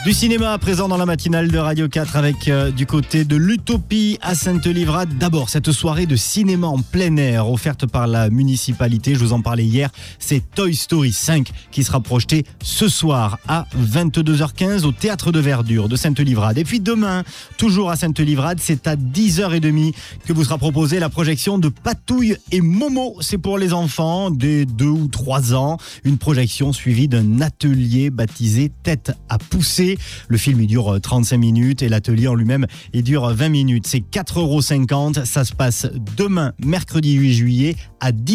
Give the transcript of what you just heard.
Du cinéma à présent dans la matinale de Radio 4 avec du côté de l'Utopie à Sainte-Livrade. D'abord, cette soirée de cinéma en plein air offerte par la municipalité. Je vous en parlais hier. C'est Toy Story 5 qui sera projeté ce soir à 22h15 au Théâtre de Verdure de Sainte-Livrade. Et puis demain, toujours à Sainte-Livrade, c'est à 10h30 que vous sera proposée la projection de Patouille et Momo. C'est pour les enfants des 2 ou 3 ans. Une projection suivie d'un atelier baptisé Tête à pousser. Le film il dure 35 minutes et l'atelier en lui-même il dure 20 minutes. C'est 4,50 €. Ça se passe demain, mercredi 8 juillet à 10h.